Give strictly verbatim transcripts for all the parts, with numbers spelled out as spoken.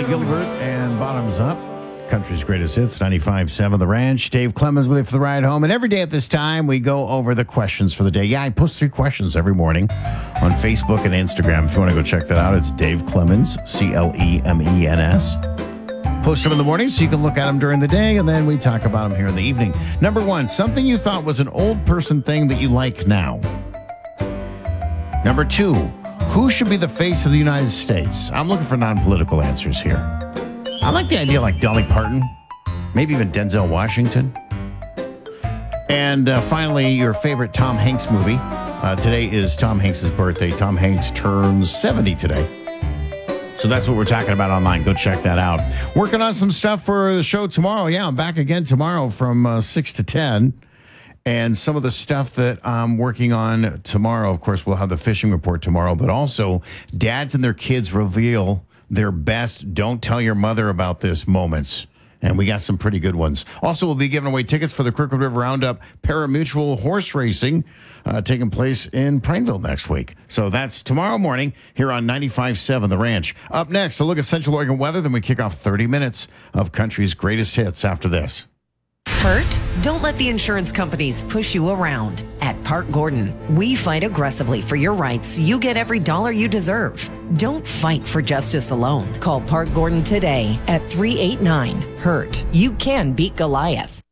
Gilbert and Bottoms Up. Country's greatest hits, ninety-five point seven The Ranch. Dave Clemens with you for the ride home. And every day at this time, we go over the questions for the day. Yeah, I post three questions every morning on Facebook and Instagram. If you want to go check that out, it's Dave Clemens, C L E M E N S. Post them in the morning so you can look at them during the day, and then we talk about them here in the evening. Number one, something you thought was an old person thing that you like now. Number two, who should be the face of the United States? I'm looking for non-political answers here. I like the idea like Dolly Parton, maybe even Denzel Washington. And uh, finally, your favorite Tom Hanks movie. Uh, today is Tom Hanks' birthday. Tom Hanks turns seventy today. So that's what we're talking about online. Go check that out. Working on some stuff for the show tomorrow. Yeah, I'm back again tomorrow from uh, six to ten. And some of the stuff that I'm working on tomorrow, of course, we'll have the fishing report tomorrow, but also dads and their kids reveal their best don't tell your mother about this moments. And we got some pretty good ones. Also, we'll be giving away tickets for the Crooked River Roundup Parimutuel horse racing uh, taking place in Prineville next week. So that's tomorrow morning here on ninety-five point seven The Ranch. Up next, a look at Central Oregon weather. Then we kick off thirty minutes of country's greatest hits after this. Hurt? Don't let the insurance companies push you around. At Park Gordon, we fight aggressively for your rights so you get every dollar you deserve. Don't fight for justice alone. Call Park Gordon today at three eight nine, hurt. You can beat Goliath.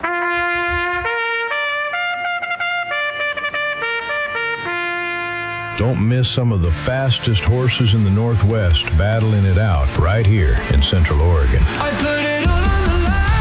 Don't miss some of the fastest horses in the Northwest battling it out right here in Central Oregon. I put it all on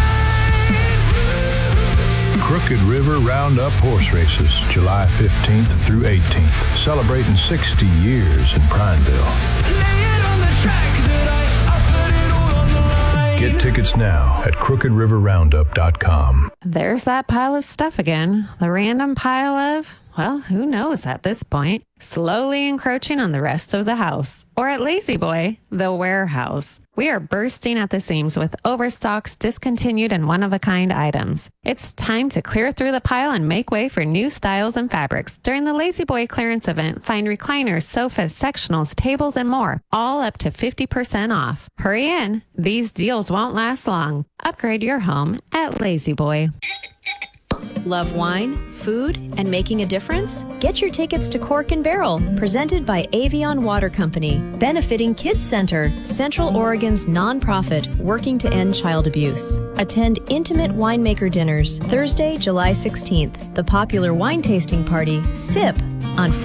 the line. Crooked River Roundup Horse Races, July fifteenth through eighteenth. Celebrating sixty years in Prineville. Lay it on the track that I, I put it all on the line. Get tickets now at crooked river roundup dot com. There's that pile of stuff again. The random pile of, well, who knows at this point, slowly encroaching on the rest of the house. Or at Lazy Boy, the warehouse. We are bursting at the seams with overstocks, discontinued, and one-of-a-kind items. It's time to clear through the pile and make way for new styles and fabrics. During the Lazy Boy clearance event, find recliners, sofas, sectionals, tables, and more, all up to fifty percent off. Hurry in. These deals won't last long. Upgrade your home at Lazy Boy. Love wine, food, and making a difference? Get your tickets to Cork and Barrel, presented by Avion Water Company, benefiting Kids Center, Central Oregon's nonprofit working to end child abuse. Attend intimate winemaker dinners Thursday, July sixteenth, the popular wine tasting party, SIP, on Friday.